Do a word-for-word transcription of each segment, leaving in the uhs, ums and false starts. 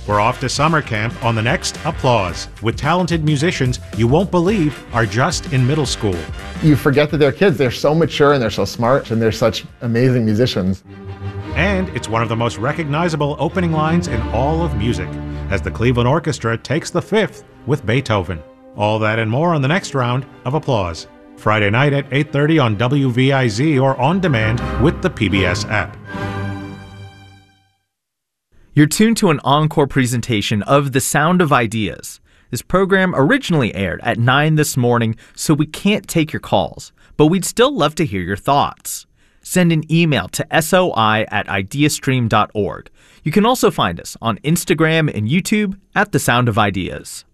We're off to summer camp on the next Applause with talented musicians you won't believe are just in middle school. You forget that they're kids. They're so mature and they're so smart and they're such amazing musicians. And it's one of the most recognizable opening lines in all of music, as the Cleveland Orchestra takes the fifth with Beethoven. All that and more on the next round of Applause. Friday night at eight thirty on W V I Z or on demand with the P B S app. You're tuned to an encore presentation of The Sound of Ideas. This program originally aired at nine this morning, so we can't take your calls, but we'd still love to hear your thoughts. Send an email to soi at ideastream dot org. You can also find us on Instagram and YouTube at The Sound of Ideas.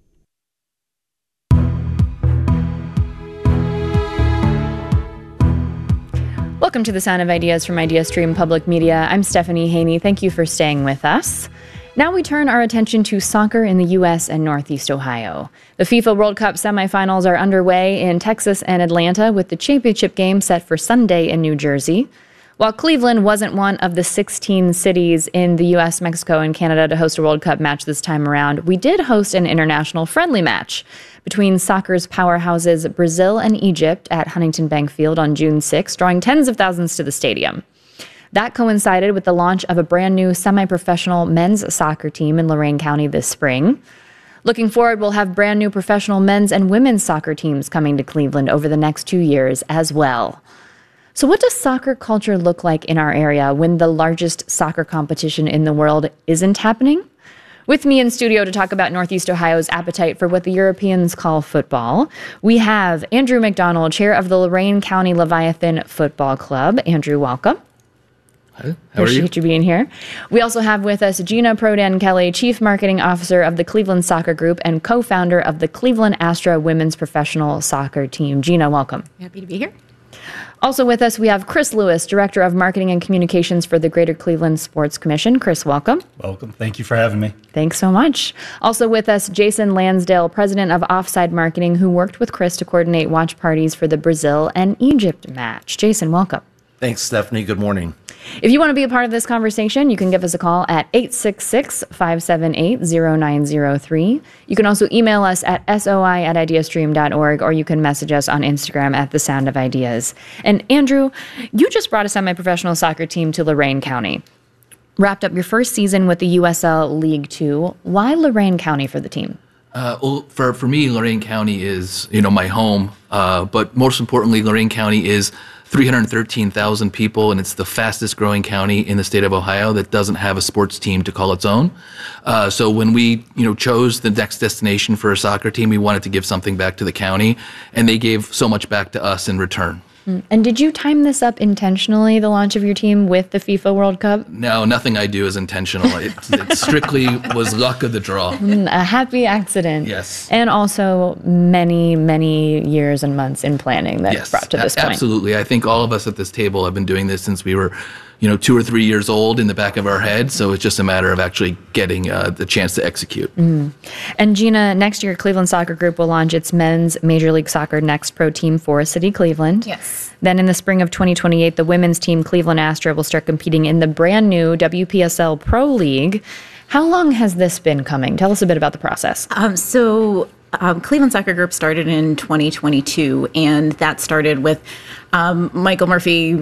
Welcome to The Sound of Ideas from IdeaStream Public Media. I'm Stephanie Haney. Thank you for staying with us. Now we turn our attention to soccer in the U S and Northeast Ohio. The FIFA World Cup semifinals are underway in Texas and Atlanta, with the championship game set for Sunday in New Jersey. While Cleveland wasn't one of the sixteen cities in the U S, Mexico, and Canada to host a World Cup match this time around, we did host an international friendly match between soccer's powerhouses Brazil and Egypt at Huntington Bank Field on June sixth, drawing tens of thousands to the stadium. That coincided with the launch of a brand new semi-professional men's soccer team in Lorain County this spring. Looking forward, we'll have brand new professional men's and women's soccer teams coming to Cleveland over the next two years as well. So what does soccer culture look like in our area when the largest soccer competition in the world isn't happening? With me in studio to talk about Northeast Ohio's appetite for what the Europeans call football, we have Andrew McDonald, chair of the Lorain County Leviathan Football Club. Andrew, welcome. Hi, how are you? Appreciate you being here. We also have with us Gina Prodan Kelly, Chief Marketing Officer of the Cleveland Soccer Group and co-founder of the Cleveland Astra Women's Professional Soccer Team. Gina, welcome. Happy to be here. Also with us, we have Chris Lewis, Director of Marketing and Communications for the Greater Cleveland Sports Commission. Chris, welcome. Welcome. Thank you for having me. Thanks so much. Also with us, Jason Lansdale, President of Offside Marketing, who worked with Chris to coordinate watch parties for the Brazil and Egypt match. Jason, welcome. Thanks, Stephanie. Good morning. If you want to be a part of this conversation, you can give us a call at eight six six, five seven eight, zero nine zero three. You can also email us at soi at ideastream dot org, or you can message us on Instagram at The Sound of Ideas. And Andrew, you just brought a semi-professional soccer team to Lorain County. Wrapped up your first season with the U S L League Two. Why Lorain County for the team? Uh, well, for, for me, Lorain County is, you know, my home. Uh, but most importantly, Lorain County is three hundred thirteen thousand people, and it's the fastest growing county in the state of Ohio that doesn't have a sports team to call its own. Uh, so when we, you know, chose the next destination for a soccer team, we wanted to give something back to the county, and they gave so much back to us in return. And did you time this up intentionally, the launch of your team, with the FIFA World Cup? No, nothing I do is intentional. It, it strictly was luck of the draw. A happy accident. Yes. And also many, many years and months in planning that yes, brought to this a- point. Absolutely. I think all of us at this table have been doing this since we were, you know, two or three years old in the back of our head. So it's just a matter of actually getting uh, the chance to execute. Mm-hmm. And Gina, next year, Cleveland Soccer Group will launch its men's Major League Soccer Next Pro Team for City Cleveland. Yes. Then in the spring of twenty twenty-eight, the women's team Cleveland Astra will start competing in the brand new W P S L Pro League. How long has this been coming? Tell us a bit about the process. Um, so um, Cleveland Soccer Group started in twenty twenty-two, and that started with um, Michael Murphy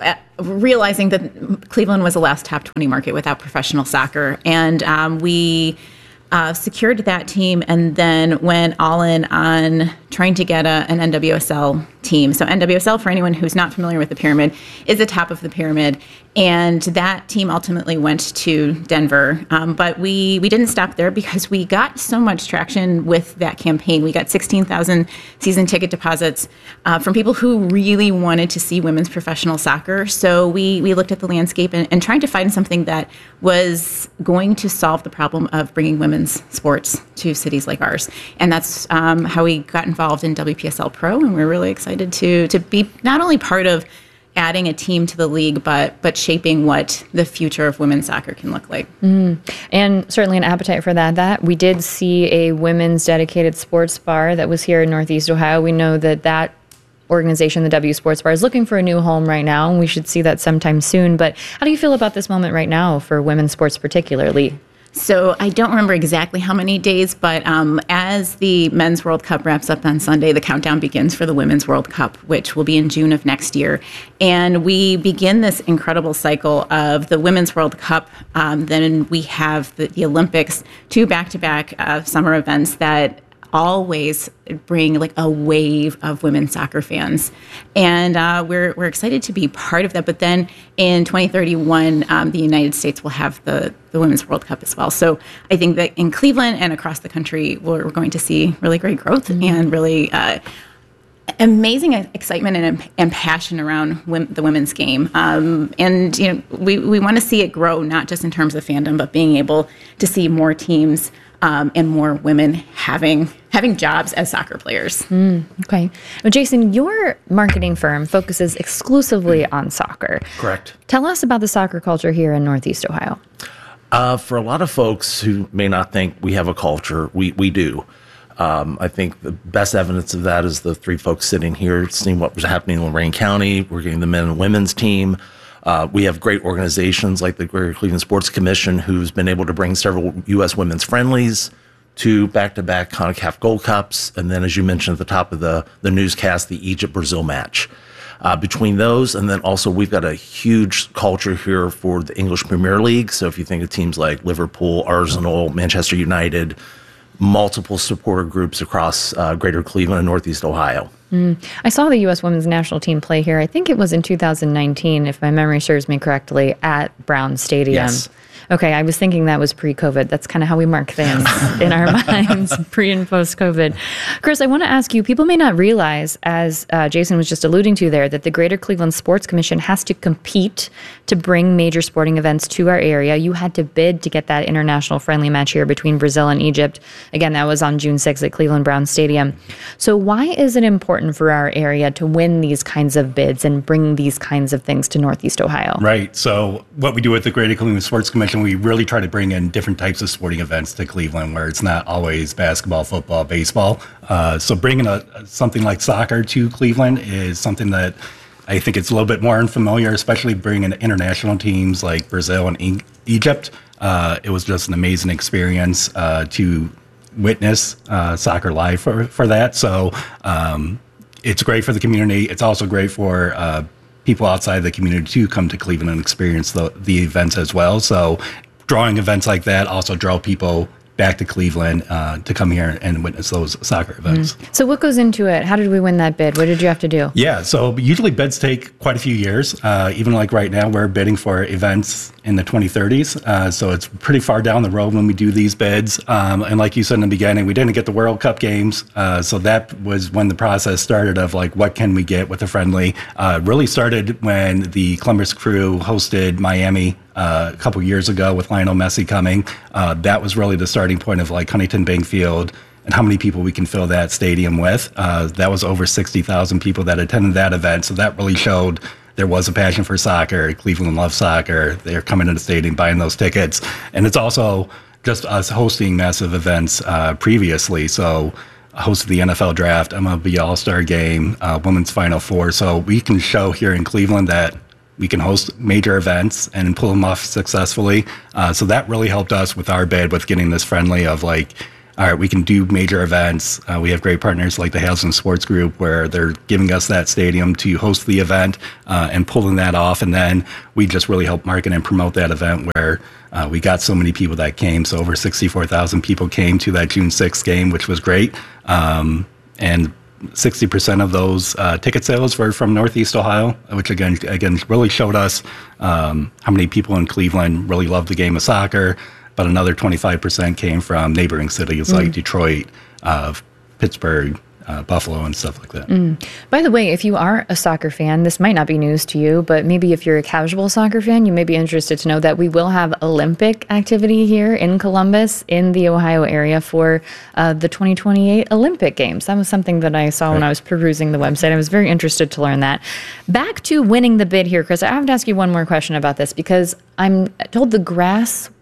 realizing that Cleveland was the last top twenty market without professional soccer. And um, we uh, secured that team and then went all in on trying to get a, an N W S L team. So N W S L, for anyone who's not familiar with the pyramid, is the top of the pyramid. And that team ultimately went to Denver. Um, but we, we didn't stop there because we got so much traction with that campaign. We got sixteen thousand season ticket deposits uh, from people who really wanted to see women's professional soccer. So we, we looked at the landscape and, and tried to find something that was going to solve the problem of bringing women's sports to cities like ours. And that's um, how we got involved in W P S L Pro. And we're really excited to to be not only part of adding a team to the league, but but shaping what the future of women's soccer can look like. Mm. And certainly an appetite for that. That we did see a women's dedicated sports bar that was here in Northeast Ohio. We know that that organization, the W Sports Bar, is looking for a new home right now, and we should see that sometime soon. But how do you feel about this moment right now for women's sports particularly? So I don't remember exactly how many days, but um, as the Men's World Cup wraps up on Sunday, the countdown begins for the Women's World Cup, which will be in June of next year. And we begin this incredible cycle of the Women's World Cup. Um, then we have the, the Olympics, two back-to-back uh, summer events that always bring like a wave of women's soccer fans, and uh, we're we're excited to be part of that. But then in twenty thirty-one, um, the United States will have the the Women's World Cup as well. So I think that in Cleveland and across the country, we're, we're going to see really great growth mm-hmm. and really uh, amazing excitement and, and passion around women, the women's game. Um, and you know, we we want to see it grow, not just in terms of fandom, but being able to see more teams. Um, and more women having having jobs as soccer players. Mm, okay. Well, Jason, your marketing firm focuses exclusively on soccer. Correct. Tell us about the soccer culture here in Northeast Ohio. Uh, for a lot of folks who may not think we have a culture, we, we do. Um, I think the best evidence of that is the three folks sitting here, seeing what was happening in Lorain County. We're getting the men and women's team. Uh, we have great organizations like the Greater Cleveland Sports Commission, who's been able to bring several U S women's friendlies to back-to-back CONCACAF Gold Cups. And then, as you mentioned at the top of the, the newscast, the Egypt-Brazil match. Uh, between those, and then also we've got a huge culture here for the English Premier League. So if you think of teams like Liverpool, Arsenal, Manchester United, multiple supporter groups across uh, Greater Cleveland and Northeast Ohio. Mm. I saw the U S women's national team play here. I think it was in two thousand nineteen, if my memory serves me correctly, at Brown Stadium. Yes. Okay, I was thinking that was pre-COVID. That's kind of how we mark things in our minds, pre and post-COVID. Chris, I want to ask you, people may not realize, as uh, Jason was just alluding to there, that the Greater Cleveland Sports Commission has to compete to bring major sporting events to our area. You had to bid to get that international friendly match here between Brazil and Egypt. Again, that was on June sixth at Cleveland Brown Stadium. So why is it important for our area to win these kinds of bids and bring these kinds of things to Northeast Ohio? Right. So what we do with the Greater Cleveland Sports Commission, we really try to bring in different types of sporting events to Cleveland where it's not always basketball, football, baseball. Uh, so bringing a, something like soccer to Cleveland is something that I think it's a little bit more unfamiliar, especially bringing international teams like Brazil and e- Egypt. Uh, it was just an amazing experience uh, to witness uh, soccer live for, for that. So um, it's great for the community. It's also great for uh, people outside the community to come to Cleveland and experience the, the events as well. So drawing events like that also draw people back to Cleveland uh, to come here and witness those soccer events. Mm. So what goes into it? How did we win that bid? What did you have to do? Yeah, so usually bids take quite a few years. Uh, even like right now, we're bidding for events in the twenty thirties. Uh, so it's pretty far down the road when we do these bids. Um, and like you said in the beginning, we didn't get the World Cup games. Uh, so that was when the process started of like, what can we get with a friendly? Uh, really started when the Columbus Crew hosted Miami Uh, a couple years ago with Lionel Messi coming. Uh, that was really the starting point of like Huntington Bank Field and how many people we can fill that stadium with. Uh, that was over sixty thousand people that attended that event. So that really showed there was a passion for soccer. Cleveland loves soccer. They're coming to the stadium, buying those tickets. And it's also just us hosting massive events uh, previously. So I hosted the N F L draft, M L B All-Star game, uh, Women's Final Four. So we can show here in Cleveland that we can host major events and pull them off successfully. Uh, so that really helped us with our bid with getting this friendly of like, all right, we can do major events. Uh, we have great partners like the Hazelton Sports Group where they're giving us that stadium to host the event uh, and pulling that off. And then we just really help market and promote that event where uh, we got so many people that came. So over sixty-four thousand people came to that June sixth game, which was great. Um, and sixty percent of those uh, ticket sales were from Northeast Ohio, which again, again really showed us um, how many people in Cleveland really love the game of soccer. But another twenty-five percent came from neighboring cities mm. like Detroit, uh, Pittsburgh, uh, Buffalo, and stuff like that. Mm. By the way, if you are a soccer fan, this might not be news to you, but maybe if you're a casual soccer fan, you may be interested to know that we will have Olympic activity here in Columbus, in the Ohio area for uh, the twenty twenty-eight Olympic Games. That was something that I saw right. when I was perusing the website. I was very interested to learn that. Back to winning the bid here, Chris, I have to ask you one more question about this because I'm told the grass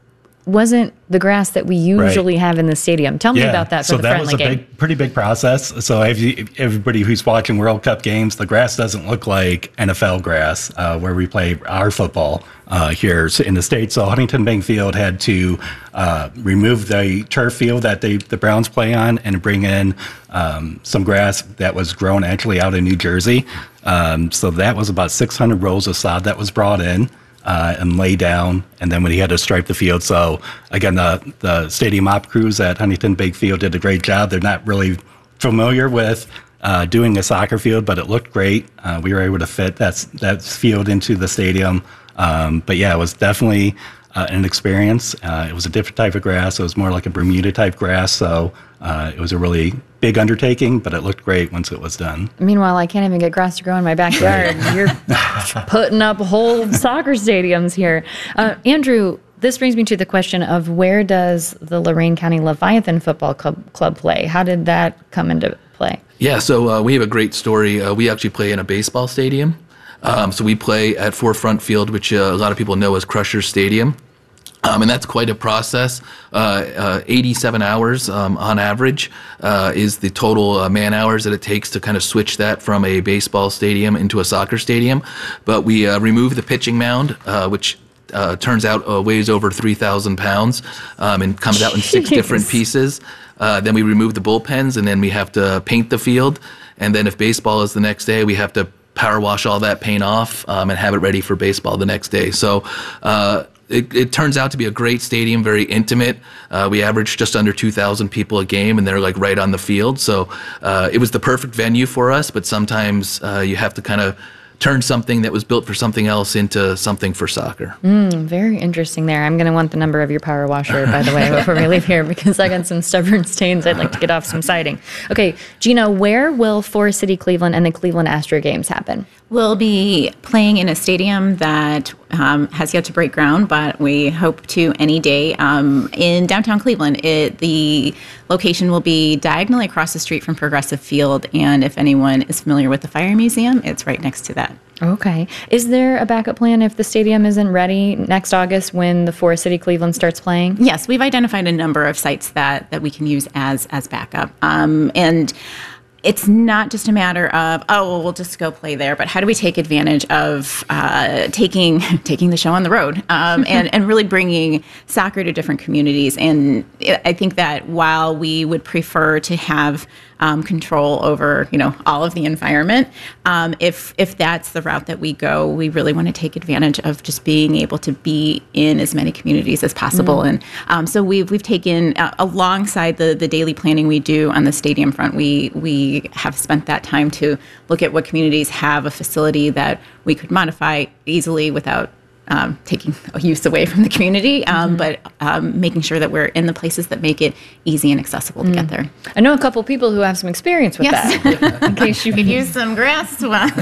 wasn't the grass that we usually right. have in the stadium. Tell me yeah. about that for so the that friendly was a game. big, pretty big process. So if you, everybody who's watching World Cup games, the grass doesn't look like N F L grass uh, where we play our football uh, here in the States. So Huntington Bank Field had to uh, remove the turf field that they, the Browns play on and bring in um, some grass that was grown actually out in New Jersey. Um, so that was about six hundred rows of sod that was brought in. Uh, and lay down, and then when he had to stripe the field. So again, the the stadium op crews at Huntington Bank Field did a great job. They're not really familiar with uh, doing a soccer field, but it looked great. Uh, we were able to fit that that field into the stadium. Um, but yeah, it was definitely uh, an experience. Uh, it was a different type of grass. It was more like a Bermuda type grass. So uh, it was a really big undertaking, but it looked great once it was done. Meanwhile, I can't even get grass to grow in my backyard. You're putting up whole soccer stadiums here. Uh, Andrew, this brings me to the question of where does the Lorain County Leviathan Football Club, Club play? How did that come into play? Yeah, so uh, we have a great story. Uh, we actually play in a baseball stadium. Um, so we play at Forefront Field, which uh, a lot of people know as Crusher Stadium. Um, and that's quite a process. Uh, uh, eighty-seven hours um, on average uh, is the total uh, man hours that it takes to kind of switch that from a baseball stadium into a soccer stadium. But we uh, remove the pitching mound, uh, which uh, turns out uh, weighs over three thousand pounds um, and comes out in six different pieces. Uh, then we remove the bullpens, and then we have to paint the field. And then if baseball is the next day, we have to power wash all that paint off um, and have it ready for baseball the next day. So uh, It, it turns out to be a great stadium, very intimate. Uh, we average just under two thousand people a game, and they're like right on the field. So uh, it was the perfect venue for us, but sometimes uh, you have to kind of turn something that was built for something else into something for soccer. Mm, very interesting there. I'm going to want the number of your power washer, by the way, before we leave here, because I got some stubborn stains I'd like to get off some siding. Okay, Gina, where will Forest City Cleveland and the Cleveland Astro games happen? We'll be playing in a stadium that um, has yet to break ground, but we hope to any day. Um, in downtown Cleveland, it, the location will be diagonally across the street from Progressive Field, and if anyone is familiar with the Fire Museum, it's right next to that. Okay. Is there a backup plan if the stadium isn't ready next August when the Forest City Cleveland starts playing? Yes, we've identified a number of sites that, that we can use as, as backup. Um, and it's not just a matter of, oh, well, we'll just go play there, but how do we take advantage of uh, taking taking the show on the road um, and, and really bringing soccer to different communities? And I think that while we would prefer to have um, control over, you know, all of the environment, um, if if that's the route that we go, we really want to take advantage of just being able to be in as many communities as possible. Mm. And um, so we've we've taken uh, alongside the the daily planning we do on the stadium front, we we have spent that time to look at what communities have a facility that we could modify easily without um, taking use away from the community, um, mm-hmm. but um, making sure that we're in the places that make it easy and accessible to mm. get there. I know a couple people who have some experience with yes. that. In case you could use some grass,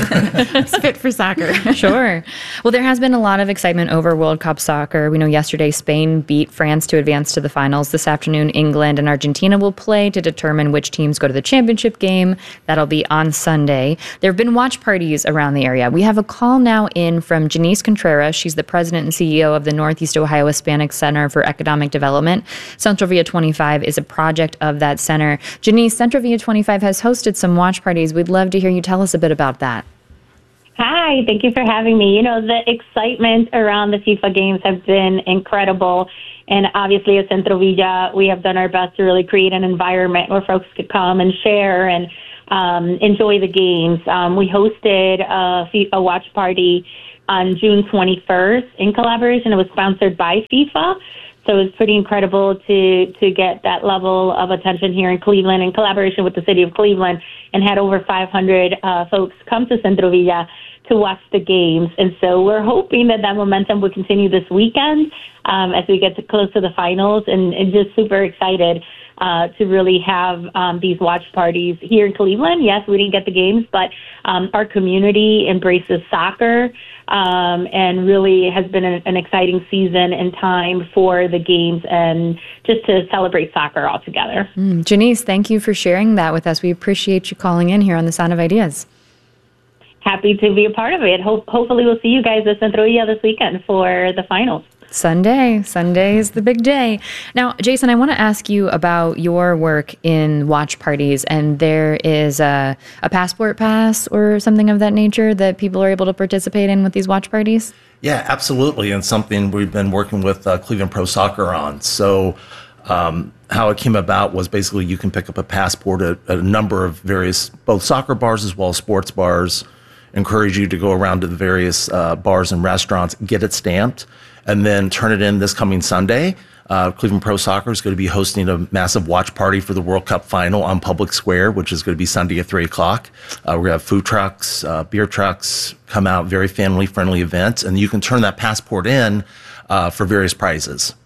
it's fit for soccer. Sure. Well, there has been a lot of excitement over World Cup soccer. We know yesterday Spain beat France to advance to the finals. This afternoon, England and Argentina will play to determine which teams go to the championship game. That'll be on Sunday. There have been watch parties around the area. We have a call now in from Janice Contreras. She's the president and C E O of the Northeast Ohio Hispanic Center for Economic Development. Central Via twenty-five is a project of that center. Janice, Central Via twenty-five has hosted some watch parties. We'd love to hear you tell us a bit about that. Hi, thank you for having me. You know, the excitement around the FIFA games have been incredible. And obviously at Centro Villa, we have done our best to really create an environment where folks could come and share and um, enjoy the games. Um, we hosted a FIFA watch party on June twenty-first in collaboration. It was sponsored by FIFA. So it was pretty incredible to to get that level of attention here in Cleveland in collaboration with the city of Cleveland, and had over five hundred uh, folks come to Centro Villa to watch the games. And so we're hoping that that momentum will continue this weekend um, as we get to close to the finals, and, and just super excited uh, to really have um, these watch parties here in Cleveland. Yes, we didn't get the games, but um, our community embraces soccer. Um, and really has been an, an exciting season and time for the games and just to celebrate soccer all together. Mm. Janice, thank you for sharing that with us. We appreciate you calling in here on The Sound of Ideas. Happy to be a part of it. Ho- hopefully we'll see you guys at Centro Villa this weekend for the finals. Sunday. Sunday is the big day. Now, Jason, I want to ask you about your work in watch parties, and there is a, a passport pass or something of that nature that people are able to participate in with these watch parties? Yeah, absolutely, and something we've been working with uh, Cleveland Pro Soccer on. So um, how it came about was basically you can pick up a passport at, at a number of various, both soccer bars as well as sports bars, encourage you to go around to the various uh, bars and restaurants, get it stamped, and then turn it in this coming Sunday. Uh, Cleveland Pro Soccer is going to be hosting a massive watch party for the World Cup final on Public Square, which is going to be Sunday at three o'clock. Uh, we're going to have food trucks, uh, beer trucks, come out, very family-friendly event, and you can turn that passport in uh, for various prizes.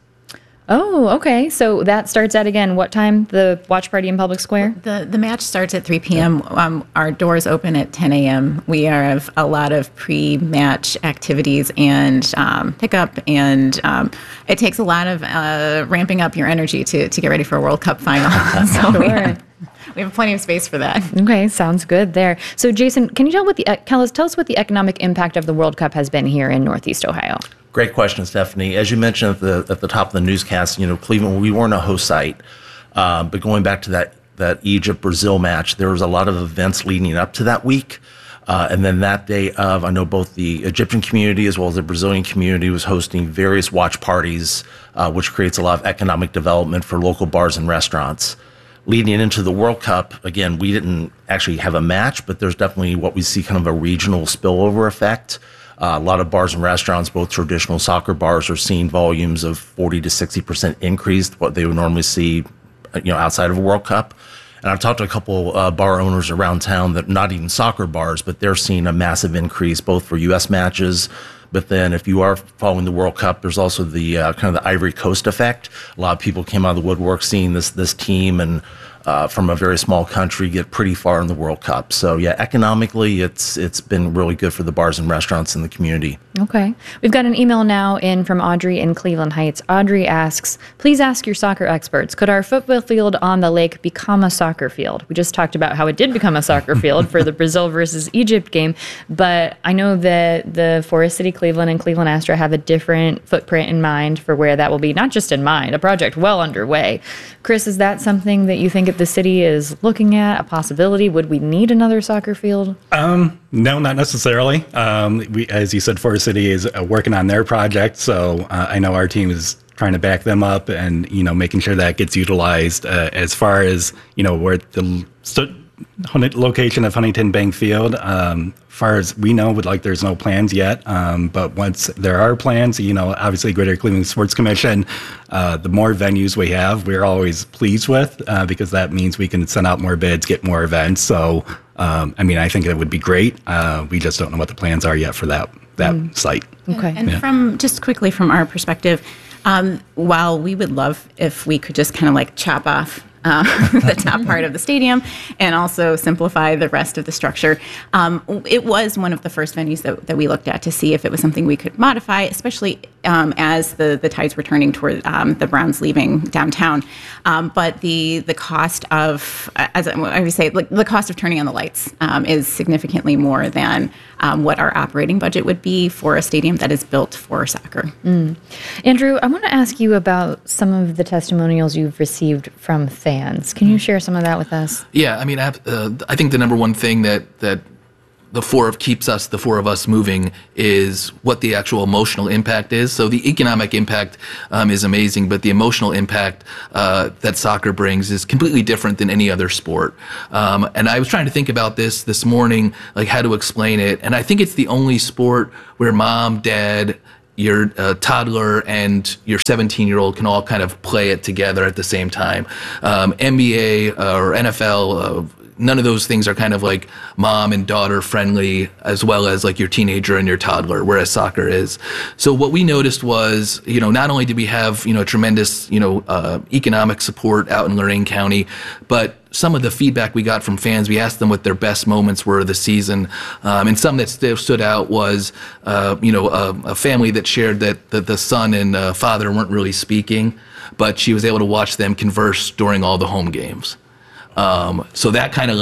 Oh, okay. So that starts at, again, what time, the watch party in Public Square? The the match starts at three p.m. Um, our doors open at ten a.m. We have a lot of pre-match activities and um, pickup, and um, it takes a lot of uh, ramping up your energy to, to get ready for a World Cup final. So Sure. we, have, we have plenty of space for that. Okay, sounds good there. So, Jason, can you tell what the tell us tell us what the economic impact of the World Cup has been here in Northeast Ohio? Great question, Stephanie. As you mentioned at the at the top of the newscast, you know, Cleveland, we weren't a host site, uh, but going back to that that Egypt-Brazil match, there was a lot of events leading up to that week. Uh, and then that day of, I know both the Egyptian community as well as the Brazilian community was hosting various watch parties, uh, which creates a lot of economic development for local bars and restaurants. Leading into the World Cup, again, we didn't actually have a match, but there's definitely what we see kind of a regional spillover effect. Uh, a lot of bars and restaurants, both traditional soccer bars, are seeing volumes of forty to sixty percent increase what they would normally see, you know, outside of a World Cup. And I've talked to a couple uh, bar owners around town that not even soccer bars, but they're seeing a massive increase both for U S matches. But then if you are following the World Cup, there's also the uh, kind of the Ivory Coast effect. A lot of people came out of the woodwork seeing this this team and uh, from a very small country get pretty far in the World Cup. So yeah, economically, it's it's been really good for the bars and restaurants in the community. Okay. We've got an email now in from Audrey in Cleveland Heights. Audrey asks, please ask your soccer experts, could our football field on the lake become a soccer field? We just talked about how it did become a soccer field for the Brazil versus Egypt game, but I know that the Forest City Cleveland and Cleveland Astra have a different footprint in mind for where that will be, not just in mind, a project well underway. Chris, is that something that you think that the city is looking at, a possibility? Would we need another soccer field? Um, no, not necessarily. Um, we, as you said, Forest City is uh, working on their project, so uh, I know our team is trying to back them up and, you know, making sure that gets utilized. Uh, as far as, you know, where the st- location of Huntington Bank Field, um, far as we know, would like there's no plans yet. Um, but once there are plans, you know, obviously Greater Cleveland Sports Commission, uh, the more venues we have, we're always pleased with uh, because that means we can send out more bids, get more events. So, um, I mean, I think it would be great. Uh, we just don't know what the plans are yet for that that mm. site. Okay. And, and yeah. from just quickly from our perspective, um, while we would love if we could just kind of like chop off Uh, the top part of the stadium and also simplify the rest of the structure. Um, it was one of the first venues that, that we looked at to see if it was something we could modify, especially um, as the, the tides were turning toward um, the Browns leaving downtown. Um, but the the cost of, as I always say, like the cost of turning on the lights um, is significantly more than um, what our operating budget would be for a stadium that is built for soccer. Mm. Andrew, I want to ask you about some of the testimonials you've received from fans. Can you share some of that with us? Yeah, I mean, uh, I think the number one thing that that the four of keeps us, the four of us moving, is what the actual emotional impact is. So the economic impact um, is amazing, but the emotional impact uh, that soccer brings is completely different than any other sport. Um, and I was trying to think about this this morning, like how to explain it. And I think it's the only sport where mom, dad, your uh, toddler and your seventeen-year-old can all kind of play it together at the same time. Um, N B A uh, or N F L, uh, none of those things are kind of like mom and daughter friendly, as well as like your teenager and your toddler, whereas soccer is. So what we noticed was, you know, not only did we have, you know, tremendous, you know, uh, economic support out in Lorain County, but some of the feedback we got from fans, we asked them what their best moments were of the season. Um, and some that st- stood out was, uh, you know, a, a family that shared that, that the son and uh, father weren't really speaking, but she was able to watch them converse during all the home games. Um, so that kind of like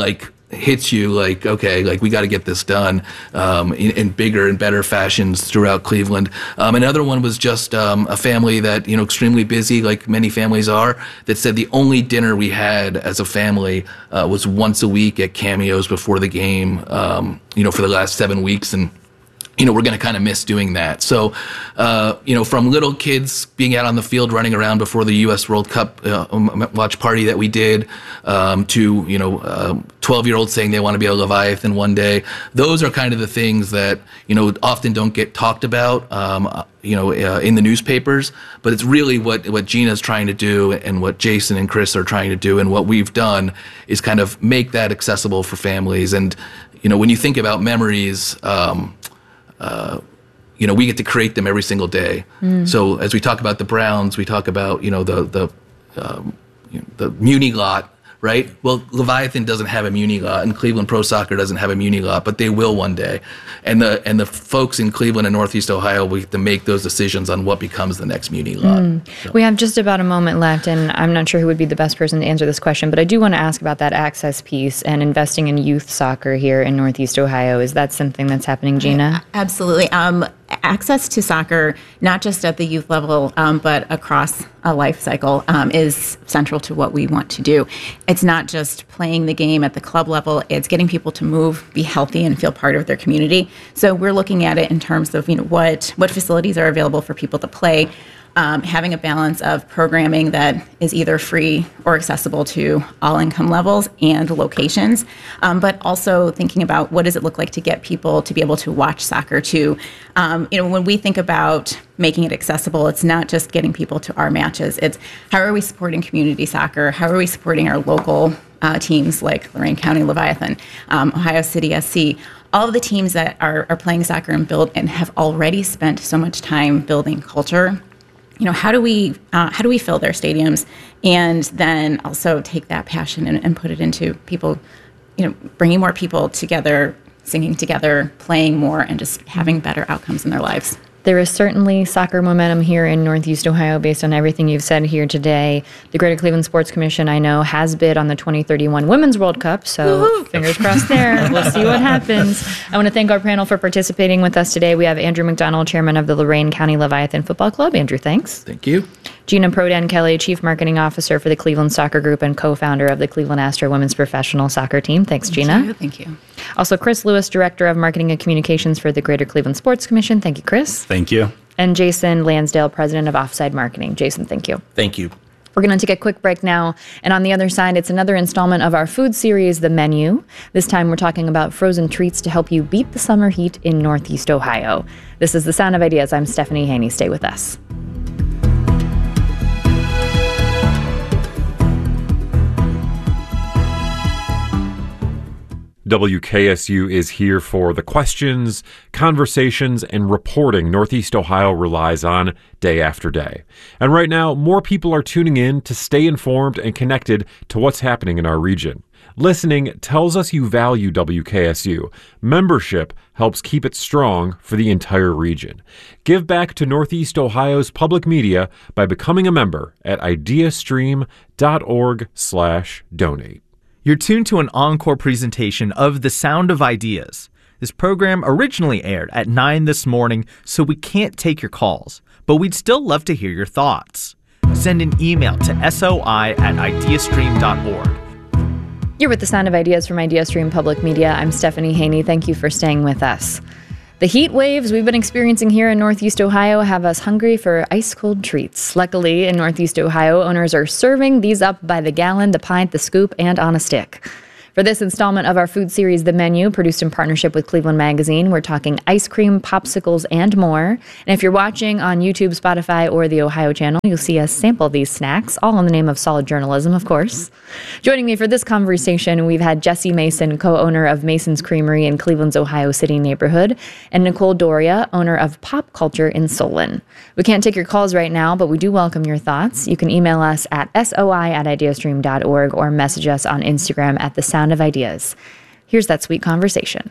hits you like, okay, like we got to get this done um, in, in bigger and better fashions throughout Cleveland. Um, another one was just um, a family that, you know, extremely busy, like many families are, that said the only dinner we had as a family uh, was once a week at Cameos before the game, um, you know, for the last seven weeks. And you know, we're going to kind of miss doing that. So, uh, you know, from little kids being out on the field running around before the U S World Cup uh, watch party that we did, um, to, you know, um, twelve-year-olds saying they want to be a Leviathan one day. Those are kind of the things that, you know, often don't get talked about, um, you know, uh, in the newspapers. But it's really what, what Gina's trying to do and what Jason and Chris are trying to do. And what we've done is kind of make that accessible for families. And, you know, when you think about memories, um, Uh, you know, we get to create them every single day. Mm. So as we talk about the Browns, we talk about, you know, the the um, you know, the Muni lot, right? Well, Leviathan doesn't have a Muni lot, and Cleveland Pro Soccer doesn't have a Muni lot, but they will one day. And the and the folks in Cleveland and Northeast Ohio, we have to make those decisions on what becomes the next Muni lot. Mm. So. We have just about a moment left, and I'm not sure who would be the best person to answer this question, but I do want to ask about that access piece and investing in youth soccer here in Northeast Ohio. Is that something that's happening, Gina? Absolutely. Um, access to soccer, not just at the youth level, um, but across a life cycle, um, is central to what we want to do. It's not just playing the game at the club level, it's getting people to move, be healthy, and feel part of their community. So we're looking at it in terms of, you know, what, what facilities are available for people to play, um, having a balance of programming that is either free or accessible to all income levels and locations, um, but also thinking about what does it look like to get people to be able to watch soccer too. Um, you know, when we think about making it accessible, it's not just getting people to our matches. It's how are we supporting community soccer? How are we supporting our local uh, teams like Lorain County Leviathan, um, Ohio City S C, all of the teams that are, are playing soccer and build and have already spent so much time building culture. You know, how do we uh, how do we fill their stadiums, and then also take that passion and, and put it into people, you know, bringing more people together, singing together, playing more, and just having better outcomes in their lives. There is certainly soccer momentum here in Northeast Ohio based on everything you've said here today. The Greater Cleveland Sports Commission, I know, has bid on the twenty thirty-one Women's World Cup, so Woo-hoo. Fingers crossed there. We'll see what happens. I want to thank our panel for participating with us today. We have Andrew McDonald, chairman of the Lorain County Leviathan Football Club. Andrew, thanks. Thank you. Gina Prodan Kelly, chief marketing officer for the Cleveland Soccer Group and co-founder of the Cleveland Astro Women's Professional Soccer Team. Thanks, Gina. Thank you. Thank you. Also, Chris Lewis, director of marketing and communications for the Greater Cleveland Sports Commission. Thank you, Chris. Thank you. And Jason Lansdale, president of Offside Marketing. Jason, thank you. Thank you. We're going to take a quick break now. And on the other side, it's another installment of our food series, The Menu. This time, we're talking about frozen treats to help you beat the summer heat in Northeast Ohio. This is The Sound of Ideas. I'm Stephanie Haney. Stay with us. W K S U is here for the questions, conversations, and reporting Northeast Ohio relies on day after day. And right now, more people are tuning in to stay informed and connected to what's happening in our region. Listening tells us you value W K S U. Membership helps keep it strong for the entire region. Give back to Northeast Ohio's public media by becoming a member at ideastream.org slash donate. You're tuned to an encore presentation of The Sound of Ideas. This program originally aired at nine this morning, so we can't take your calls, but we'd still love to hear your thoughts. Send an email to soi at ideastream dot org. You're with The Sound of Ideas from IdeaStream Public Media. I'm Stephanie Haney. Thank you for staying with us. The heat waves we've been experiencing here in Northeast Ohio have us hungry for ice-cold treats. Luckily, in Northeast Ohio, owners are serving these up by the gallon, the pint, the scoop, and on a stick. For this installment of our food series, The Menu, produced in partnership with Cleveland Magazine, we're talking ice cream, popsicles, and more. And if you're watching on YouTube, Spotify, or the Ohio channel, you'll see us sample these snacks, all in the name of solid journalism, of course. Joining me for this conversation, we've had Jesse Mason, co-owner of Mason's Creamery in Cleveland's Ohio City neighborhood, and Nicole Doria, owner of Pop Culture in Solon. We can't take your calls right now, but we do welcome your thoughts. You can email us at soi at ideastream dot org or message us on Instagram at The Sound of Ideas. Here's that sweet conversation.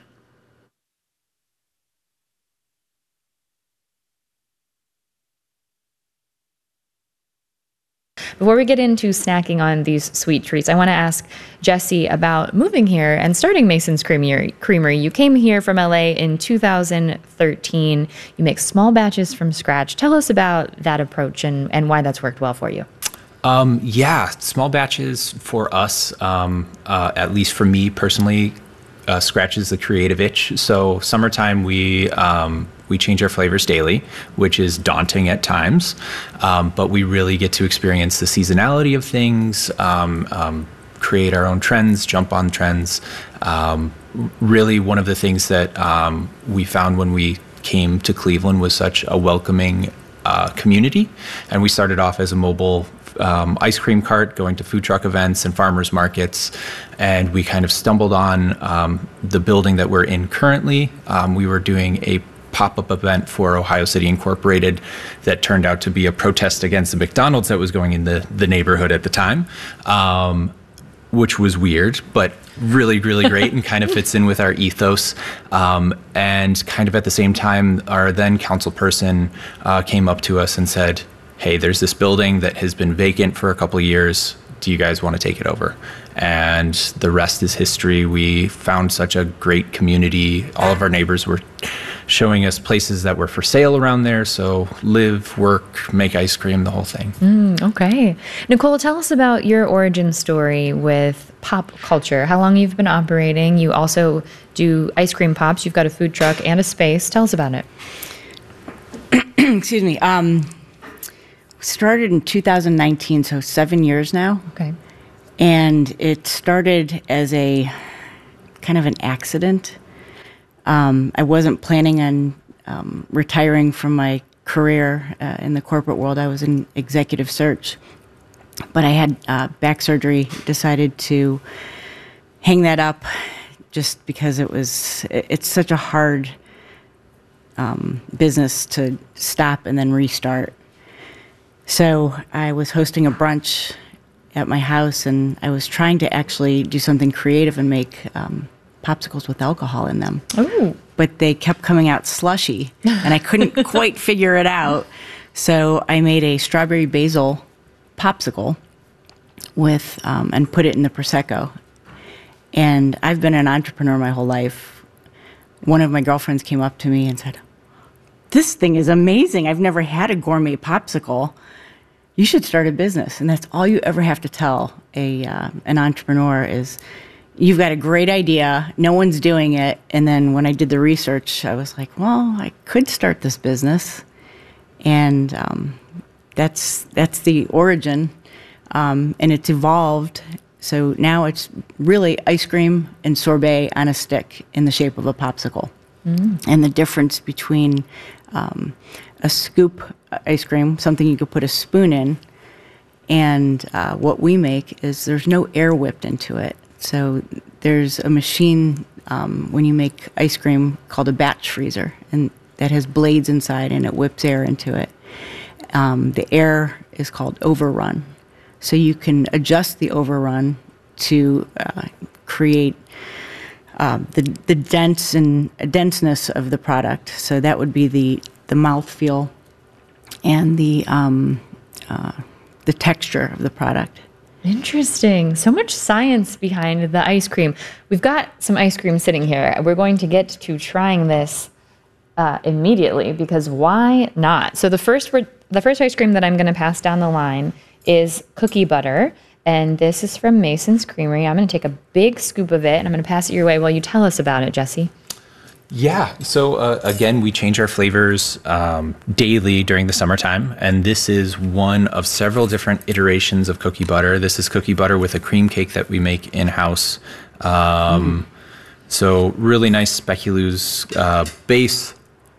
Before we get into snacking on these sweet treats, I want to ask Jesse about moving here and starting Mason's Creamery. Creamery. You came here from L A in two thousand thirteen. You make small batches from scratch. Tell us about that approach and, and why that's worked well for you. Um, yeah, small batches for us, um, uh, at least for me personally, uh, scratches the creative itch. So summertime, we um, we change our flavors daily, which is daunting at times, um, but we really get to experience the seasonality of things, um, um, create our own trends, jump on trends. Um, really, one of the things that um, we found when we came to Cleveland was such a welcoming uh, community, and we started off as a mobile Um, ice cream cart, going to food truck events and farmers markets, and we kind of stumbled on um, the building that we're in currently. Um, we were doing a pop-up event for Ohio City Incorporated that turned out to be a protest against the McDonald's that was going in the, the neighborhood at the time, um, which was weird, but really, really great and kind of fits in with our ethos. Um, and kind of at the same time, our then council person uh, came up to us and said, hey, there's this building that has been vacant for a couple of years. Do you guys want to take it over? And the rest is history. We found such a great community. All of our neighbors were showing us places that were for sale around there. So live, work, make ice cream, the whole thing. Mm, okay. Nicole, tell us about your origin story with pop culture, how long you've been operating. You also do ice cream pops. You've got a food truck and a space. Tell us about it. Excuse me. Um, started in two thousand nineteen, so seven years now. Okay. And it started as a kind of an accident. Um, I wasn't planning on um, retiring from my career uh, in the corporate world. I was in executive search, but I had uh, back surgery, decided to hang that up just because it was, it, it's such a hard um, business to stop and then restart. So I was hosting a brunch at my house, and I was trying to actually do something creative and make um, popsicles with alcohol in them. Ooh. But they kept coming out slushy, and I couldn't quite figure it out. So I made a strawberry basil popsicle with um, and put it in the Prosecco. And I've been an entrepreneur my whole life. One of my girlfriends came up to me and said, "This thing is amazing. I've never had a gourmet popsicle. You should start a business." And that's all you ever have to tell a uh, an entrepreneur is, you've got a great idea, no one's doing it. And then when I did the research, I was like, well, I could start this business. And um, that's that's the origin. Um, and it's evolved. So now it's really ice cream and sorbet on a stick in the shape of a popsicle. Mm. And the difference between um, a scoop ice cream, something you could put a spoon in, and uh, what we make is there's no air whipped into it. So there's a machine um, when you make ice cream called a batch freezer, and that has blades inside, and it whips air into it. Um, the air is called overrun. So you can adjust the overrun to uh, create uh, the the dense and denseness of the product. So that would be the the mouthfeel and the um, uh, the texture of the product. Interesting. So much science behind the ice cream. We've got some ice cream sitting here. We're going to get to trying this uh, immediately, because why not? So the first the first ice cream that I'm going to pass down the line is cookie butter, and this is from Mason's Creamery. I'm going to take a big scoop of it, and I'm going to pass it your way while you tell us about it, Jesse. Yeah. So uh, again, we change our flavors um, daily during the summertime, and this is one of several different iterations of cookie butter. This is cookie butter with a cream cake that we make in-house. Um, mm. So really nice speculoos uh, base,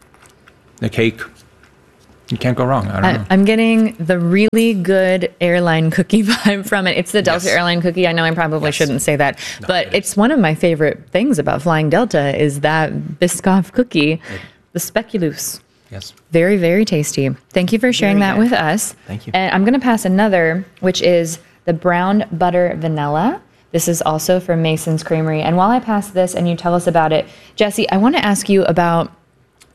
the cake. You can't go wrong. I don't I, know. I'm getting the really good airline cookie vibe from it. It's the Delta yes. airline cookie. I know I probably yes. shouldn't say that, no, but it it's one of my favorite things about flying Delta is that Biscoff cookie, it, the speculoos. Yes. Very, very tasty. Thank you for sharing very that good. with us. Thank you. And I'm going to pass another, which is the brown butter vanilla. This is also from Mason's Creamery. And while I pass this and you tell us about it, Jesse, I want to ask you about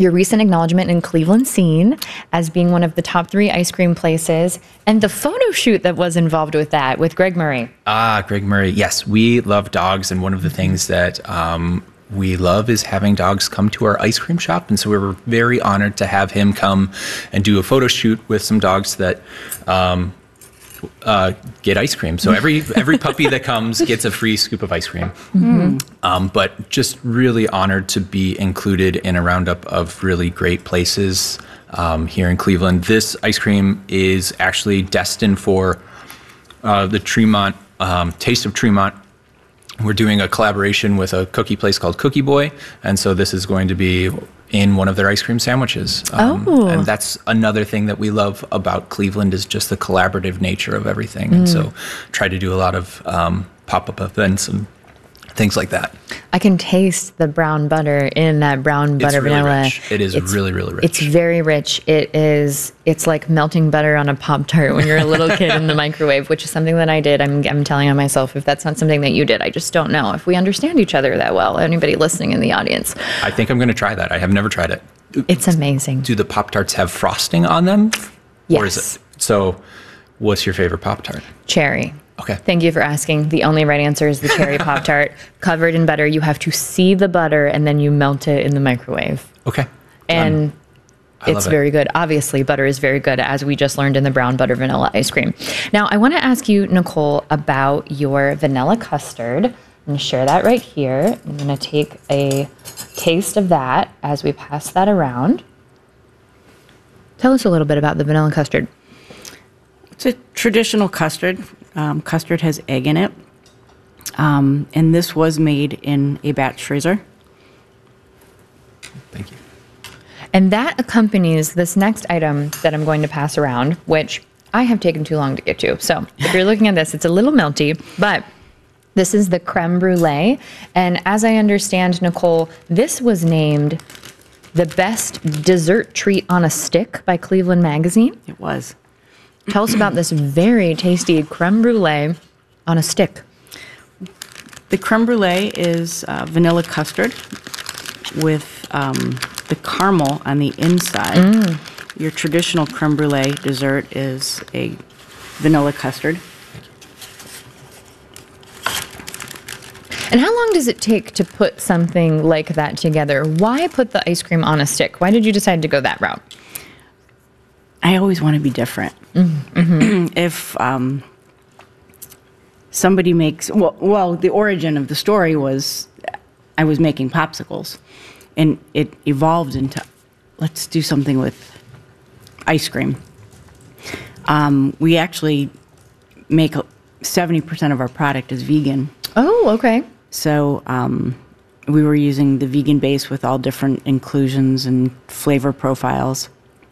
your recent acknowledgement in Cleveland Scene as being one of the top three ice cream places, and the photo shoot that was involved with that with Greg Murray. Ah, Greg Murray. Yes, we love dogs, and one of the things that um, we love is having dogs come to our ice cream shop. And so we were very honored to have him come and do a photo shoot with some dogs that um, uh, get ice cream. So every every puppy that comes gets a free scoop of ice cream. Mm-hmm. Um, but just really honored to be included in a roundup of really great places um, here in Cleveland. This ice cream is actually destined for uh, the Tremont, um, Taste of Tremont. We're doing a collaboration with a cookie place called Cookie Boy, and so this is going to be in one of their ice cream sandwiches. Um, Oh. And that's another thing that we love about Cleveland is just the collaborative nature of everything. And so try to do a lot of um, pop-up events and things like that. I can taste the brown butter in that brown butter It's really vanilla. rich. It is It's- really, really rich. It's very rich. It is. It's like melting butter on a Pop-Tart when you're a little kid in the microwave, which is something that I did. I'm, I'm telling on myself if that's not something that you did. I just don't know if we understand each other that well. Anybody listening in the audience. I think I'm going to try that. I have never tried it. It's amazing. Do the Pop-Tarts have frosting on them? Or is Yes. it? So what's your favorite Pop-Tart? Cherry. Okay. Thank you for asking. The only right answer is the cherry Pop-Tart. Covered in butter. You have to see the butter and then you melt it in the microwave. Okay. And I love it's it. very good. Obviously, butter is very good, as we just learned in the brown butter vanilla ice cream. Now, I want to ask you, Nicole, about your vanilla custard. I'm going to share that right here. I'm going to take a taste of that as we pass that around. Tell us a little bit about the vanilla custard. It's a traditional custard. Um, custard has egg in it. Um, and this was made in a batch freezer. Thank you. And that accompanies this next item that I'm going to pass around, which I have taken too long to get to. So if you're looking at this, it's a little melty, but this is the creme brulee. And as I understand, Nicole, this was named the best dessert treat on a stick by Cleveland Magazine. It was. Tell us about this very tasty creme brulee on a stick. The creme brulee is uh, vanilla custard with um, the caramel on the inside. Your traditional creme brulee dessert is a vanilla custard. And how long does it take to put something like that together? Why put the ice cream on a stick? Why did you decide to go that route? I always want to be different. Mm-hmm. If um, somebody makes, well, well, the origin of the story was I was making popsicles, and it evolved into let's do something with ice cream. Um, we actually make seventy percent of our product is vegan. Oh, okay. So um, we were using the vegan base with all different inclusions and flavor profiles.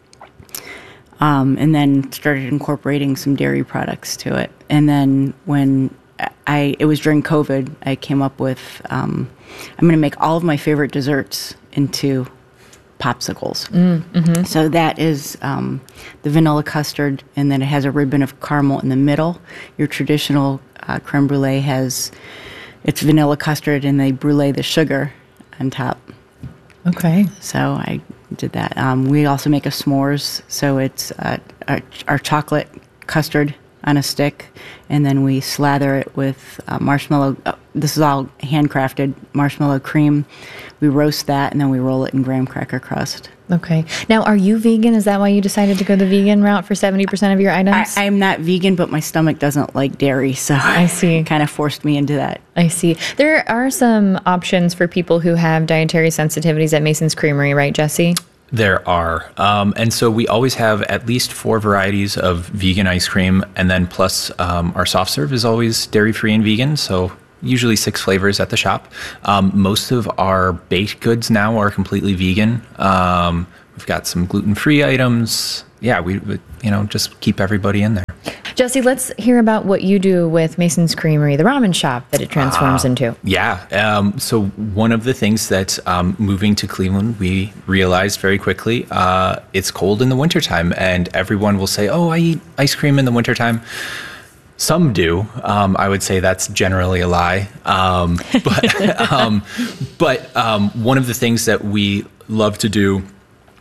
Um, and then started incorporating some dairy products to it. And then when I, it was during COVID, I came up with, um, I'm going to make all of my favorite desserts into popsicles. Mm, mm-hmm. So that is um, the vanilla custard, and then it has a ribbon of caramel in the middle. Your traditional uh, creme brulee has, it's vanilla custard, and they brulee the sugar on top. Okay. So I did that. Um, we also make a s'mores, so it's uh, our, our chocolate custard on a stick, and then we slather it with uh, marshmallow. Uh, this is all handcrafted marshmallow cream. We roast that, and then we roll it in graham cracker crust. Okay. Now, are you vegan? Is that why you decided to go the vegan route for seventy percent of your items? I, I'm not vegan, but my stomach doesn't like dairy, so I see. It kind of forced me into that. I see. There are some options for people who have dietary sensitivities at Mason's Creamery, right, Jesse? There are. Um, and so we always have at least four varieties of vegan ice cream. And then plus um, our soft serve is always dairy-free and vegan. So usually six flavors at the shop. Um, most of our baked goods now are completely vegan. Um, we've got some gluten-free items. Yeah, we, we, you know, just keep everybody in there. Jesse, let's hear about what you do with Mason's Creamery, the ramen shop that it transforms Uh, into. Yeah. Um, so one of the things that um, moving to Cleveland, we realized very quickly, uh, it's cold in the wintertime, and everyone will say, oh, I eat ice cream in the wintertime. Some do. Um, I would say that's generally a lie. Um, but um, but um, one of the things that we love to do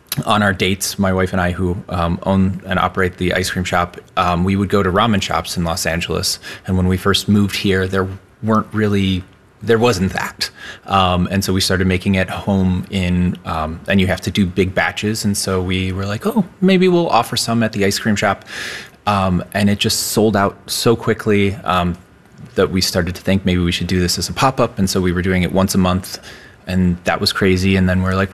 on our dates, my wife and I, who um, own and operate the ice cream shop, um, we would go to ramen shops in Los Angeles. And when we first moved here, there weren't really, there wasn't that. Um, and so we started making it home in, um, and you have to do big batches. And so we were like, oh, maybe we'll offer some at the ice cream shop. Um, and it just sold out so quickly um, that we started to think maybe we should do this as a pop-up. And so we were doing it once a month, and that was crazy. And then we're like,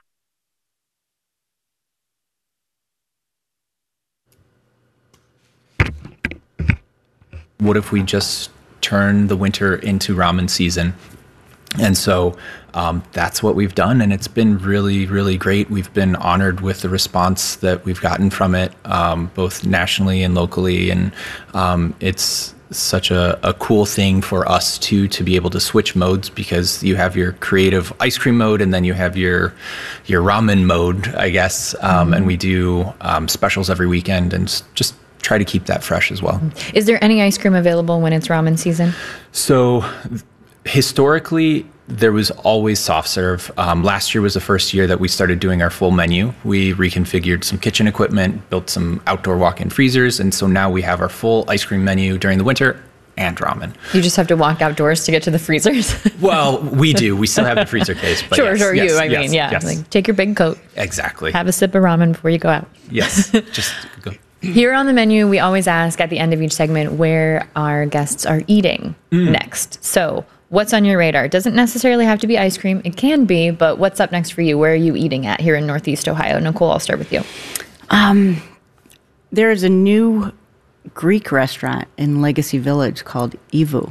what if we just turn the winter into ramen season? And so um, that's what we've done, and it's been really, really great. We've been honored with the response that we've gotten from it, um, both nationally and locally, and um, it's such a, a cool thing for us too, to be able to switch modes, because you have your creative ice cream mode, and then you have your your ramen mode, I guess. Um, mm-hmm. And we do um, specials every weekend, and just try to keep that fresh as well. Is there any ice cream available when it's ramen season? So historically, there was always soft serve. Um, last year was the first year that we started doing our full menu. We reconfigured some kitchen equipment, built some outdoor walk-in freezers, and so now we have our full ice cream menu during the winter and ramen. You just have to walk outdoors to get to the freezers? Well, we do. We still have the freezer case. But sure, yes, sure, yes, you. I yes, mean, yeah. yes. Like, take your big coat. Exactly. Have a sip of ramen before you go out. Yes, just go. Here on the menu, we always ask at the end of each segment where our guests are eating mm. next. So what's on your radar? It doesn't necessarily have to be ice cream. It can be, but what's up next for you? Where are you eating at here in Northeast Ohio? Nicole, I'll start with you. Um, there is a new Greek restaurant in Legacy Village called Ivu.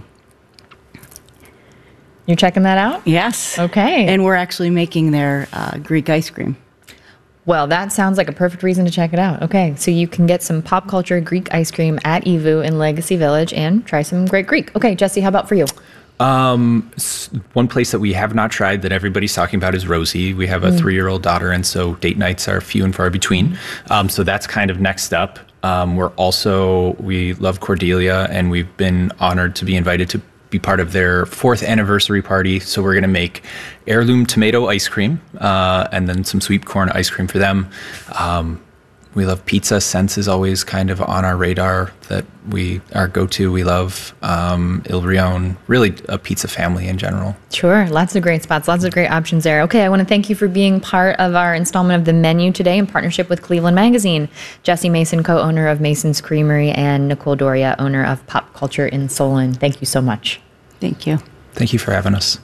You're checking that out? Yes. Okay. And we're actually making their uh, Greek ice cream. Well, that sounds like a perfect reason to check it out. Okay, so you can get some pop culture Greek ice cream at Ivu in Legacy Village and try some great Greek. Okay, Jesse, how about for you? Um, one place that we have not tried that everybody's talking about is Rosie. We have a mm. three-year-old daughter, and so date nights are few and far between. Um, so that's kind of next up. Um, we're also, we love Cordelia, and we've been honored to be invited to be part of their fourth anniversary party. So we're going to make heirloom tomato ice cream uh, and then some sweet corn ice cream for them. Um, we love pizza. Sense is always kind of on our radar that we, our go-to. We love um, Il Rione, really a pizza family in general. Sure. Lots of great spots, lots of great options there. Okay, I want to thank you for being part of our installment of The Menu today in partnership with Cleveland Magazine. Jesse Mason, co-owner of Mason's Creamery, and Nicole Doria, owner of Pop Culture in Solon. Thank you so much. Thank you. Thank you for having us.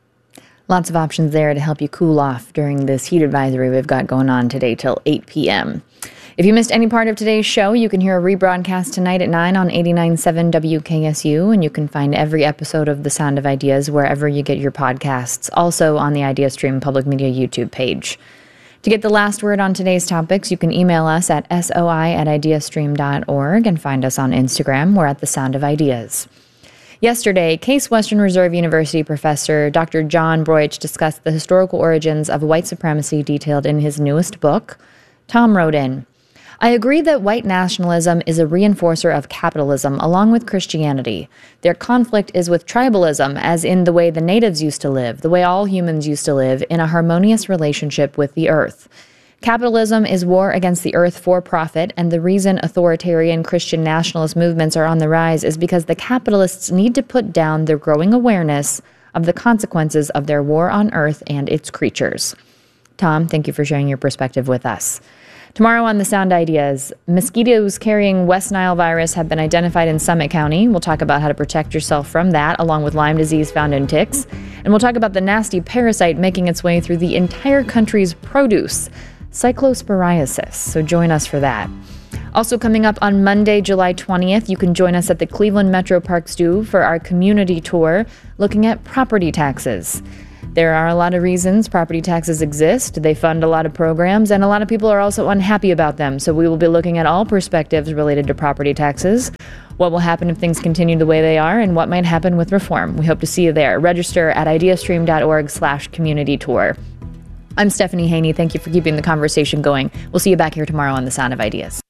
Lots of options there to help you cool off during this heat advisory we've got going on today till eight p.m. If you missed any part of today's show, you can hear a rebroadcast tonight at nine on eighty-nine point seven W K S U, and you can find every episode of The Sound of Ideas wherever you get your podcasts, also on the IdeaStream Public Media YouTube page. To get the last word on today's topics, you can email us at soi at ideastream dot org and find us on Instagram. We're at The Sound of Ideas. Yesterday, Case Western Reserve University professor Doctor John Broich discussed the historical origins of white supremacy detailed in his newest book. Tom wrote in, I agree that white nationalism is a reinforcer of capitalism along with Christianity. Their conflict is with tribalism, as in the way the natives used to live, the way all humans used to live, in a harmonious relationship with the earth. Capitalism is war against the earth for profit, and the reason authoritarian Christian nationalist movements are on the rise is because the capitalists need to put down their growing awareness of the consequences of their war on earth and its creatures. Tom, thank you for sharing your perspective with us. Tomorrow on The Sound Ideas, mosquitoes carrying West Nile virus have been identified in Summit County. We'll talk about how to protect yourself from that, along with Lyme disease found in ticks. And we'll talk about the nasty parasite making its way through the entire country's produce, cyclosporiasis. So join us for that. Also coming up on Monday, July twentieth, you can join us at the Cleveland Metro Park Stew for our community tour looking at property taxes. There are a lot of reasons property taxes exist. They fund a lot of programs, and a lot of people are also unhappy about them. So we will be looking at all perspectives related to property taxes, what will happen if things continue the way they are, and what might happen with reform. We hope to see you there. Register at ideastream dot org slash community tour. I'm Stephanie Haney. Thank you for keeping the conversation going. We'll see you back here tomorrow on The Sound of Ideas.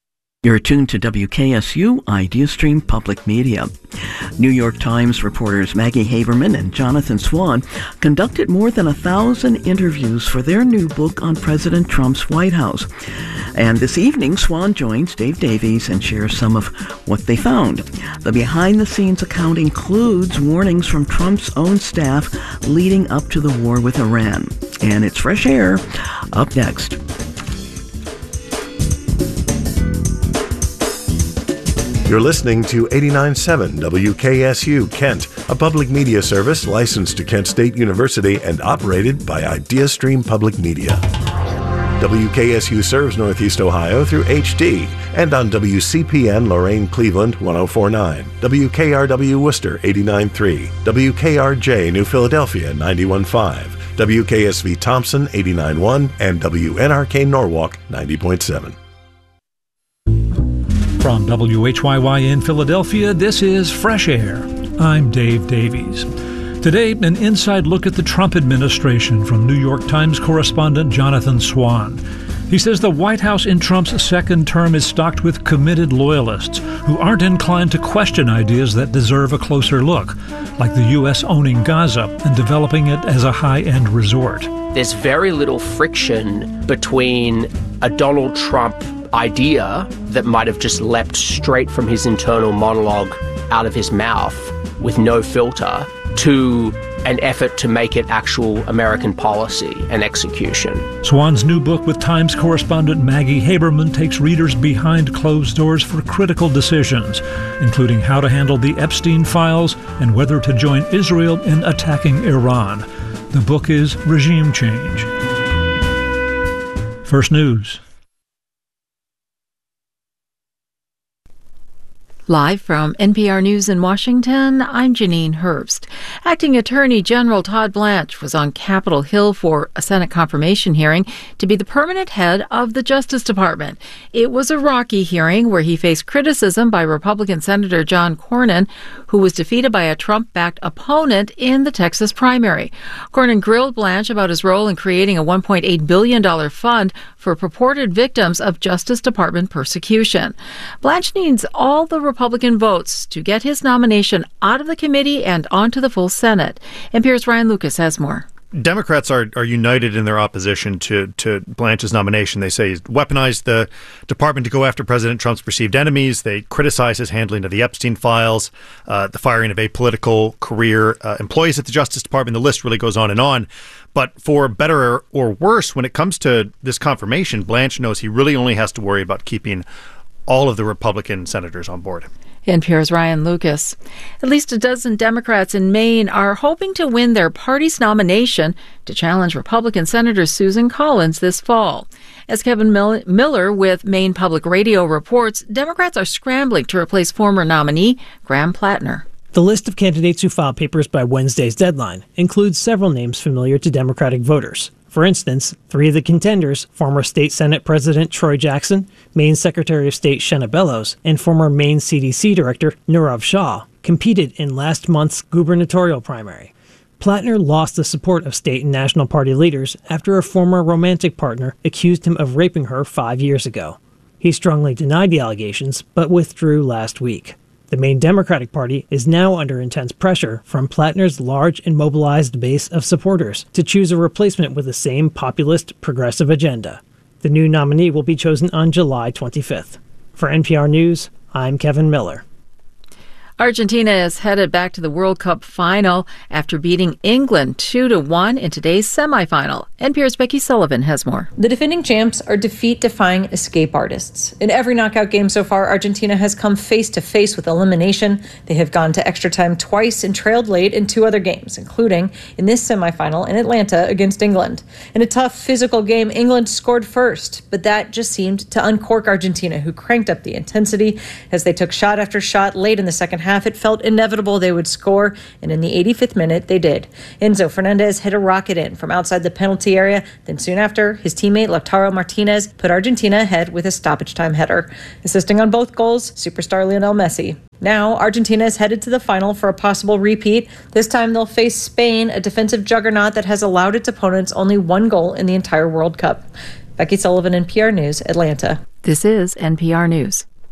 You're tuned to W K S U IdeaStream Public Media. New York Times reporters Maggie Haberman and Jonathan Swan conducted more than a thousand interviews for their new book on President Trump's White House. And this evening, Swan joins Dave Davies and shares some of what they found. The behind-the-scenes account includes warnings from Trump's own staff leading up to the war with Iran. And it's Fresh Air up next. You're listening to eighty-nine point seven W K S U Kent, a public media service licensed to Kent State University and operated by IdeaStream Public Media. W K S U serves Northeast Ohio through H D and on W C P N Lorain Cleveland one oh four point nine, W K R W Worcester eighty-nine point three, W K R J New Philadelphia ninety-one point five, W K S V Thompson eighty-nine point one, and W N R K Norwalk ninety point seven. From W H Y Y in Philadelphia, this is Fresh Air. I'm Dave Davies. Today, an inside look at the Trump administration from New York Times correspondent Jonathan Swan. He says the White House in Trump's second term is stocked with committed loyalists who aren't inclined to question ideas that deserve a closer look, like the U S owning Gaza and developing it as a high-end resort. There's very little friction between a Donald Trump idea that might have just leapt straight from his internal monologue out of his mouth with no filter to an effort to make it actual American policy and execution. Swan's new book with Times correspondent Maggie Haberman takes readers behind closed doors for critical decisions, including how to handle the Epstein files and whether to join Israel in attacking Iran. The book is Regime Change. First News. Live from N P R News in Washington, I'm Janine Herbst. Acting Attorney General Todd Blanche was on Capitol Hill for a Senate confirmation hearing to be the permanent head of the Justice Department. It was a rocky hearing where he faced criticism by Republican Senator John Cornyn, who was defeated by a Trump-backed opponent in the Texas primary. Cornyn grilled Blanche about his role in creating a one point eight billion dollars fund for purported victims of Justice Department persecution. Blanche needs all the Republican votes to get his nomination out of the committee and onto the full Senate. N P R's Ryan Lucas has more. Democrats are, are united in their opposition to, to Blanche's nomination. They say he's weaponized the department to go after President Trump's perceived enemies. They criticize his handling of the Epstein files, uh, the firing of apolitical career uh, employees at the Justice Department. The list really goes on and on. But for better or worse, when it comes to this confirmation, Blanche knows he really only has to worry about keeping all of the Republican senators on board. N P R's Ryan Lucas. At least a dozen Democrats in Maine are hoping to win their party's nomination to challenge Republican Senator Susan Collins this fall. As Kevin Mil- Miller with Maine Public Radio reports, Democrats are scrambling to replace former nominee Graham Plattner. The list of candidates who filed papers by Wednesday's deadline includes several names familiar to Democratic voters. For instance, three of the contenders, former State Senate President Troy Jackson, Maine Secretary of State Shenna Bellows, and former Maine C D C Director Nirav Shah, competed in last month's gubernatorial primary. Plattner lost the support of state and national party leaders after a former romantic partner accused him of raping her five years ago. He strongly denied the allegations, but withdrew last week. The Maine Democratic Party is now under intense pressure from Plattner's large and mobilized base of supporters to choose a replacement with the same populist, progressive agenda. The new nominee will be chosen on July twenty-fifth. For N P R News, I'm Kevin Miller. Argentina is headed back to the World Cup final after beating England two to one in today's semifinal. N P R's Becky Sullivan has more. The defending champs are defeat-defying escape artists. In every knockout game so far, Argentina has come face-to-face with elimination. They have gone to extra time twice and trailed late in two other games, including in this semifinal in Atlanta against England. In a tough physical game, England scored first, but that just seemed to uncork Argentina, who cranked up the intensity as they took shot after shot late in the second half. It felt inevitable they would score, and in the eighty-fifth minute, they did. Enzo Fernandez hit a rocket in from outside the penalty area. Then soon after, his teammate Lautaro Martinez put Argentina ahead with a stoppage time header. Assisting on both goals, superstar Lionel Messi. Now, Argentina is headed to the final for a possible repeat. This time, they'll face Spain, a defensive juggernaut that has allowed its opponents only one goal in the entire World Cup. Becky Sullivan, N P R News, Atlanta. This is N P R News.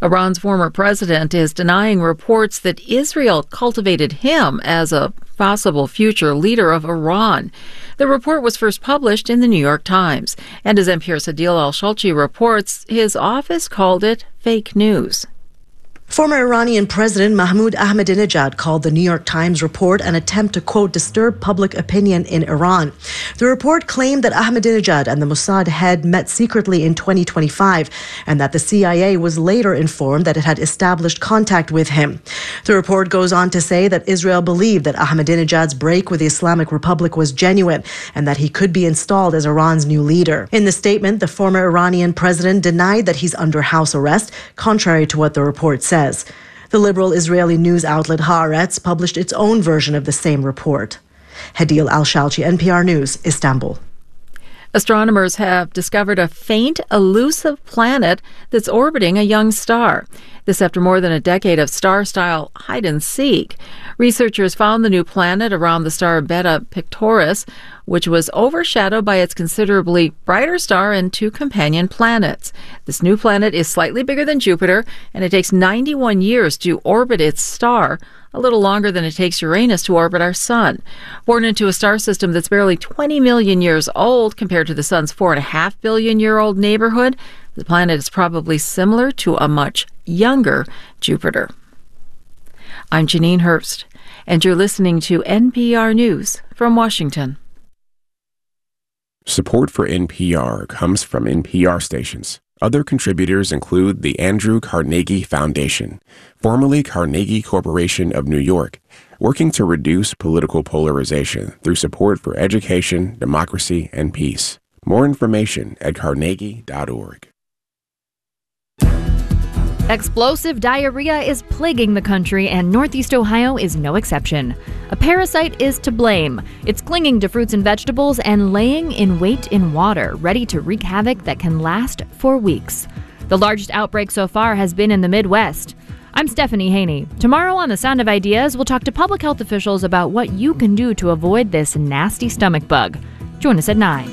Iran's former president is denying reports that Israel cultivated him as a possible future leader of Iran. The report was first published in the New York Times, and as N P R's Adil Al-Shalchi reports, his office called it fake news. Former Iranian President Mahmoud Ahmadinejad called the New York Times report an attempt to, quote, disturb public opinion in Iran. The report claimed that Ahmadinejad and the Mossad head met secretly in twenty twenty-five and that the C I A was later informed that it had established contact with him. The report goes on to say that Israel believed that Ahmadinejad's break with the Islamic Republic was genuine and that he could be installed as Iran's new leader. In the statement, the former Iranian president denied that he's under house arrest, contrary to what the report said. The liberal Israeli news outlet Haaretz published its own version of the same report. Adil Al-Shalchi, N P R News, Istanbul. Astronomers have discovered a faint, elusive planet that's orbiting a young star. This after more than a decade of star-style hide-and-seek. Researchers found the new planet around the star Beta Pictoris, which was overshadowed by its considerably brighter star and two companion planets. This new planet is slightly bigger than Jupiter, and it takes ninety-one years to orbit its star, a little longer than it takes Uranus to orbit our sun. Born into a star system that's barely twenty million years old compared to the sun's four point five billion year old neighborhood, the planet is probably similar to a much younger Jupiter. I'm Janine Herbst, and you're listening to N P R News from Washington. Support for N P R comes from N P R stations. Other contributors include the Andrew Carnegie Foundation, formerly Carnegie Corporation of New York, working to reduce political polarization through support for education, democracy, and peace. More information at carnegie dot org. Explosive diarrhea is plaguing the country, and Northeast Ohio is no exception. A parasite is to blame. It's clinging to fruits and vegetables and laying in wait in water, ready to wreak havoc that can last for weeks. The largest outbreak so far has been in the Midwest. I'm Stephanie Haney. Tomorrow on The Sound of Ideas, we'll talk to public health officials about what you can do to avoid this nasty stomach bug. Join us at nine.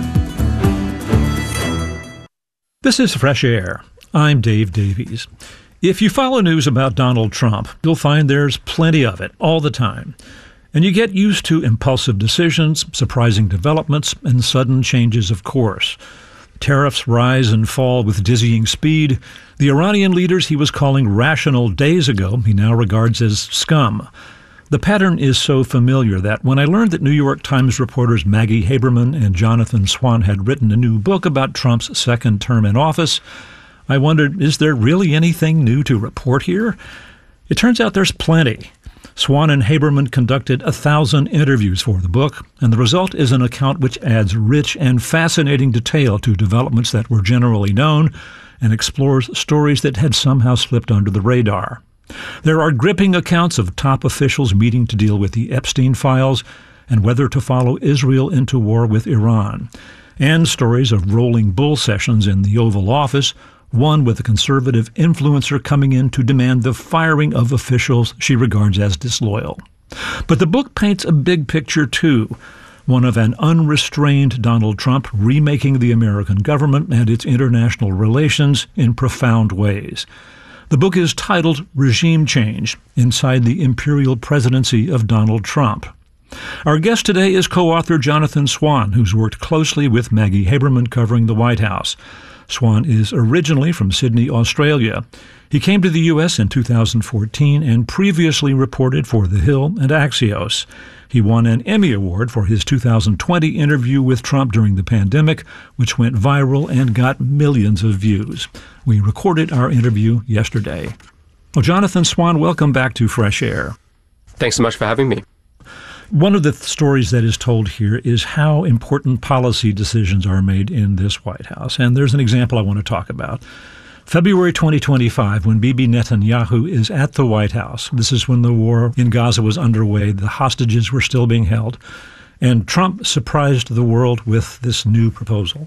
This is Fresh Air. I'm Dave Davies. If you follow news about Donald Trump, you'll find there's plenty of it all the time. And you get used to impulsive decisions, surprising developments, and sudden changes of course. Tariffs rise and fall with dizzying speed. The Iranian leaders he was calling rational days ago, he now regards as scum. The pattern is so familiar that when I learned that New York Times reporters Maggie Haberman and Jonathan Swan had written a new book about Trump's second term in office, I wondered, is there really anything new to report here? It turns out there's plenty. Swan and Haberman conducted a thousand interviews for the book, and the result is an account which adds rich and fascinating detail to developments that were generally known and explores stories that had somehow slipped under the radar. There are gripping accounts of top officials meeting to deal with the Epstein files and whether to follow Israel into war with Iran, and stories of rolling bull sessions in the Oval Office, one with a conservative influencer coming in to demand the firing of officials she regards as disloyal. But the book paints a big picture, too, one of an unrestrained Donald Trump remaking the American government and its international relations in profound ways. The book is titled Regime Change: Inside the Imperial Presidency of Donald Trump. Our guest today is co-author Jonathan Swan, who's worked closely with Maggie Haberman covering the White House. Swan is originally from Sydney, Australia. He came to the U S in two thousand fourteen and previously reported for The Hill and Axios. He won an Emmy Award for his two thousand twenty interview with Trump during the pandemic, which went viral and got millions of views. We recorded our interview yesterday. Well, Jonathan Swan, welcome back to Fresh Air. Thanks so much for having me. One of the th- stories that is told here is how important policy decisions are made in this White House. And there's an example I want to talk about. February twenty twenty-five, when Bibi Netanyahu is at the White House. This is when the war in Gaza was underway. The hostages were still being held. And Trump surprised the world with this new proposal.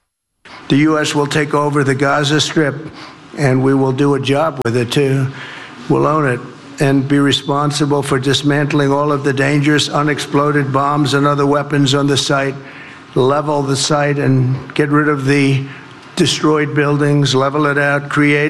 The U S will take over the Gaza Strip, and we will do a job with it, too. We'll own it and be responsible for dismantling all of the dangerous unexploded bombs and other weapons on the site, level the site and get rid of the destroyed buildings, level it out, create